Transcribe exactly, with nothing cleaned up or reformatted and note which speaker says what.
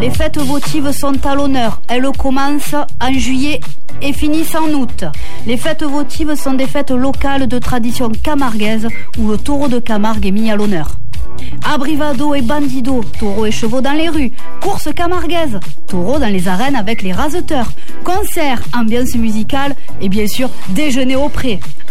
Speaker 1: Les fêtes votives sont à l'honneur. Elles commencent en juillet et finissent en août. Les fêtes votives sont des fêtes locales de tradition camarguaise où le taureau de Camargue est mis à l'honneur. Abrivado et bandido, taureaux et chevaux dans les rues. Course camarguaise, taureaux dans les arènes avec les raseteurs. Concerts, ambiance musicale et bien sûr déjeuner au pré.